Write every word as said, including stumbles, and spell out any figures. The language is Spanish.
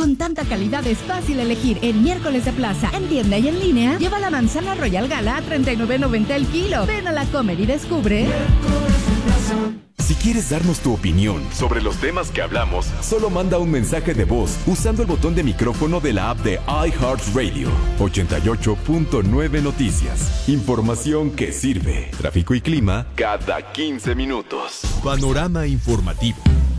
Con tanta calidad es fácil elegir en Miércoles de Plaza. En tienda y en línea, lleva la manzana Royal Gala a treinta y nueve noventa el kilo. Ven a la Comer y descubre. Si quieres darnos tu opinión sobre los temas que hablamos, solo manda un mensaje de voz usando el botón de micrófono de la app de iHeartRadio. ochenta y ocho punto nueve Noticias. Información que sirve. Tráfico y clima cada quince minutos. Panorama informativo.